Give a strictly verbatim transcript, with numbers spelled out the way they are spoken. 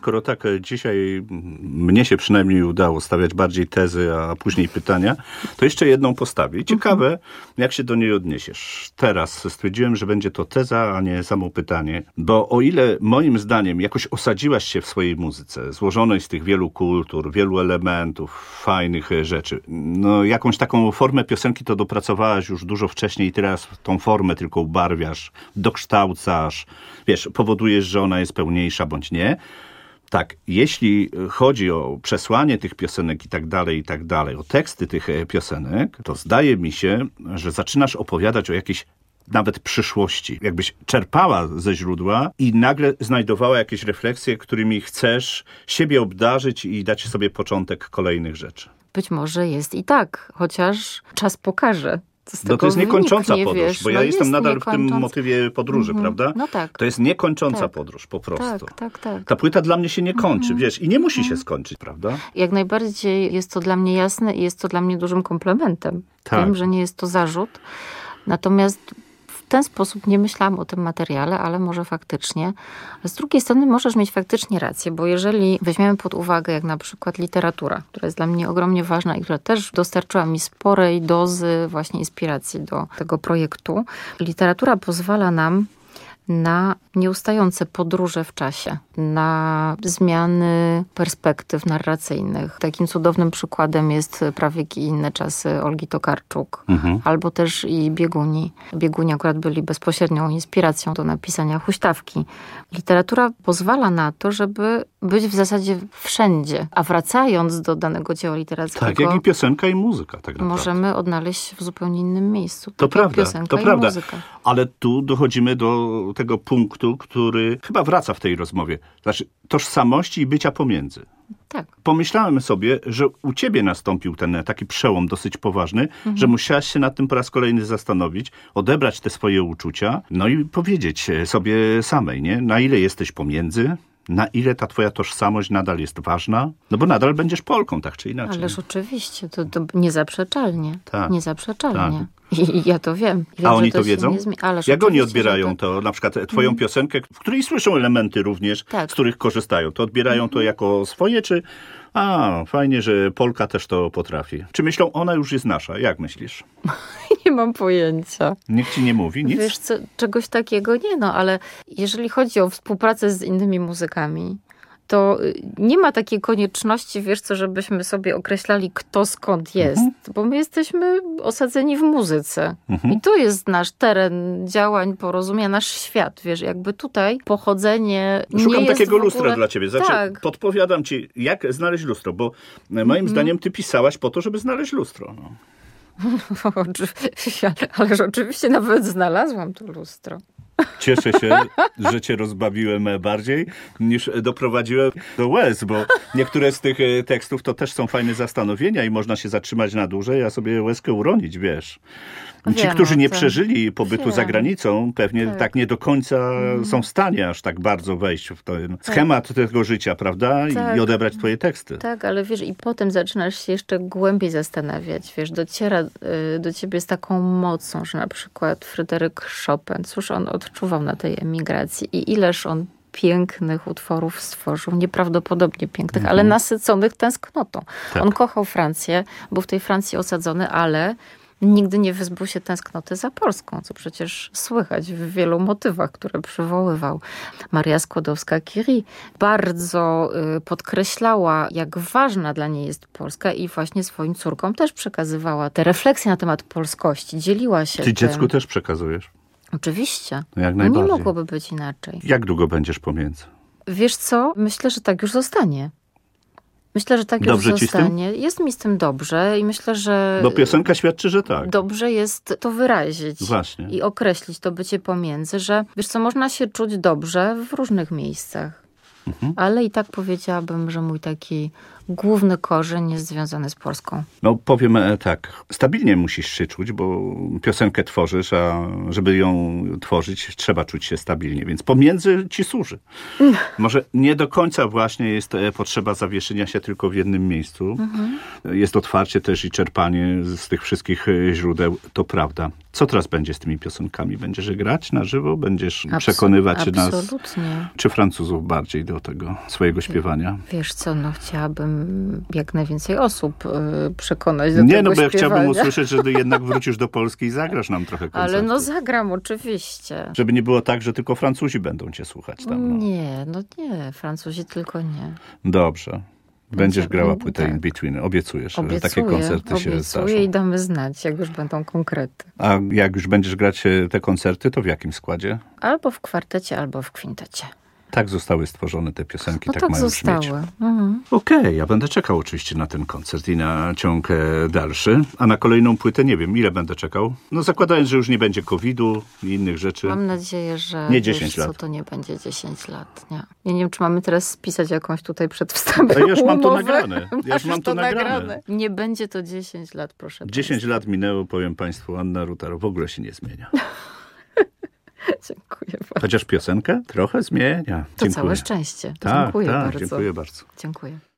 skoro tak dzisiaj mnie się przynajmniej udało stawiać bardziej tezy, a później pytania, to jeszcze jedną postawię. Ciekawe, mhm. jak się do niej odniesiesz. Teraz stwierdziłem, że będzie to teza, a nie samo pytanie, bo o ile moim zdaniem jakoś osadziłaś się w swojej muzyce, złożonej z tych wielu kultur, wielu elementów, fajnych rzeczy, no jakąś taką formę piosenki to dopracowałaś już dużo wcześniej i teraz tą formę tylko ubarwiasz, dokształcasz, wiesz, powodujesz, że ona jest pełniejsza bądź nie. Tak, jeśli chodzi o przesłanie tych piosenek i tak dalej, i tak dalej, o teksty tych piosenek, to zdaje mi się, że zaczynasz opowiadać o jakiejś nawet przyszłości. Jakbyś czerpała ze źródła i nagle znajdowała jakieś refleksje, którymi chcesz siebie obdarzyć i dać sobie początek kolejnych rzeczy. Być może jest i tak, chociaż czas pokaże. No to jest niekończąca nie podróż, wiesz, bo ja no jestem nadal niekończąca. w tym motywie podróży, mhm. prawda? No tak. To jest niekończąca tak. podróż, po prostu. Tak, tak, tak. Ta płyta dla mnie się nie kończy, mhm. wiesz, i nie musi mhm. się skończyć, prawda? Jak najbardziej jest to dla mnie jasne i jest to dla mnie dużym komplementem. Tak. Wiem, że nie jest to zarzut. Natomiast w ten sposób nie myślałam o tym materiale, ale może faktycznie. Z drugiej strony możesz mieć faktycznie rację, bo jeżeli weźmiemy pod uwagę jak na przykład literatura, która jest dla mnie ogromnie ważna i która też dostarczyła mi sporej dozy właśnie inspiracji do tego projektu. Literatura pozwala nam na nieustające podróże w czasie, na zmiany perspektyw narracyjnych. Takim cudownym przykładem jest Prawiek i inne czasy Olgi Tokarczuk, mhm. albo też i Bieguni. Bieguni akurat byli bezpośrednią inspiracją do napisania Huśtawki. Literatura pozwala na to, żeby być w zasadzie wszędzie, a wracając do danego dzieła literackiego... Tak, jak i piosenka i muzyka. Tak naprawdę. Możemy odnaleźć się w zupełnie innym miejscu. To prawda, piosenka to i prawda. muzyka. Ale tu dochodzimy do tego punktu, który chyba wraca w tej rozmowie. Znaczy tożsamości i bycia pomiędzy. Tak. Pomyślałem sobie, że u ciebie nastąpił ten taki przełom dosyć poważny, mhm. że musiałaś się nad tym po raz kolejny zastanowić, odebrać te swoje uczucia, no i powiedzieć sobie samej, nie? Na ile jesteś pomiędzy, na ile ta twoja tożsamość nadal jest ważna, no bo nadal będziesz Polką, tak czy inaczej. Ależ oczywiście, to, to niezaprzeczalnie. Tak. Niezaprzeczalnie. Tak. I, I ja to wiem. wiem A oni to, to wiedzą? Jak oni odbierają tak. to, na przykład twoją mm. piosenkę, w której słyszą elementy również, tak. z których korzystają. To odbierają mm-hmm. to jako swoje, czy a, fajnie, że Polka też to potrafi. Czy myślą, ona już jest nasza? Jak myślisz? Nie mam pojęcia. Nikt ci nie mówi nic? Wiesz co, czegoś takiego nie, no, ale jeżeli chodzi o współpracę z innymi muzykami, to nie ma takiej konieczności, wiesz co, żebyśmy sobie określali, kto skąd jest. Mhm. Bo my jesteśmy osadzeni w muzyce. Mhm. I to jest nasz teren działań, porozumienia, nasz świat. Wiesz, jakby tutaj pochodzenie Szukam nie jest takiego ogóle... lustra dla ciebie. Znaczy, tak. podpowiadam ci, jak znaleźć lustro, bo moim mhm. zdaniem ty pisałaś po to, żeby znaleźć lustro. No. Ależ oczywiście nawet znalazłam to lustro. Cieszę się, że cię rozbawiłem bardziej niż doprowadziłem do łez, bo niektóre z tych tekstów to też są fajne zastanowienia i można się zatrzymać na dłużej, a sobie łezkę uronić, wiesz. Ci, Wiem, którzy nie to... przeżyli pobytu Wiem. za granicą, pewnie tak. tak nie do końca mm. są w stanie aż tak bardzo wejść w ten schemat tak. tego życia, prawda? Tak. I odebrać twoje teksty. Tak, ale wiesz, i potem zaczynasz się jeszcze głębiej zastanawiać, wiesz, dociera y, do ciebie z taką mocą, że na przykład Fryderyk Chopin, cóż on odczuwał na tej emigracji i ileż on pięknych utworów stworzył, nieprawdopodobnie pięknych, mm. ale nasyconych tęsknotą. Tak. On kochał Francję, był w tej Francji osadzony, ale nigdy nie wyzbył się tęsknoty za Polską, co przecież słychać w wielu motywach, które przywoływał. Maria Skłodowska-Curie bardzo y, podkreślała, jak ważna dla niej jest Polska i właśnie swoim córkom też przekazywała te refleksje na temat polskości. Dzieliła się Ty tym. dziecku też przekazujesz? Oczywiście. No jak no najbardziej. nie mogłoby być inaczej. Jak długo będziesz pomiędzy? Wiesz co? Myślę, że tak już zostanie. Myślę, że tak dobrze już zostanie. Jest mi z tym dobrze i myślę, że... Bo piosenka świadczy, że tak. Dobrze jest to wyrazić. Właśnie. I określić to bycie pomiędzy, że wiesz co, można się czuć dobrze w różnych miejscach. Mhm. Ale i tak powiedziałabym, że mój taki główny korzeń jest związany z Polską. No powiem tak, stabilnie musisz się czuć, bo piosenkę tworzysz, a żeby ją tworzyć, trzeba czuć się stabilnie, więc pomiędzy ci służy. Mm. Może nie do końca właśnie jest potrzeba zawieszenia się tylko w jednym miejscu. Mhm. Jest otwarcie też i czerpanie z tych wszystkich źródeł, to prawda. Co teraz będzie z tymi piosenkami? Będziesz je grać na żywo? Będziesz Absol- przekonywać nas, absolutnie. czy Francuzów bardziej do tego swojego śpiewania? Wiesz co, no chciałabym jak najwięcej osób y, przekonać do Nie, tego no bo ja śpiewania. chciałbym usłyszeć, że ty jednak wrócisz do Polski i zagrasz nam trochę koncertów. Ale no zagram oczywiście. Żeby nie było tak, że tylko Francuzi będą cię słuchać tam. No. Nie, no nie, Francuzi tylko nie. Dobrze. Będziesz Będzie- grała płytę tak. In Between. Obiecujesz, że Obiecuję, takie koncerty się obiecuję zdarzą. i damy znać, jak już będą konkrety. A jak już będziesz grać e, te koncerty, to w jakim składzie? Albo w kwartecie, albo w kwintecie. Tak zostały stworzone te piosenki, No tak, tak mają zostały. brzmieć. Mhm. Okej, ja będę czekał oczywiście na ten koncert i na ciąg e, dalszy. A na kolejną płytę nie wiem, ile będę czekał. No zakładając, że już nie będzie kowida i innych rzeczy. Mam nadzieję, że Nie wiesz dziesięć lat. co, to nie będzie dziesięć lat. Nie. Ja nie wiem, czy mamy teraz spisać jakąś tutaj przed wstępem A ja już mam to umowę. nagrane. Ja już Masz mam to nagrane. Nie będzie to dziesięć lat, proszę dziesięć lat minęło, powiem państwu, Anna Rutaro w ogóle się nie zmienia. Dziękuję bardzo. Chociaż piosenkę trochę zmienia. To Dziękuję. całe szczęście. Tak, Dziękuję tak, bardzo. dziękuję bardzo. Dziękuję.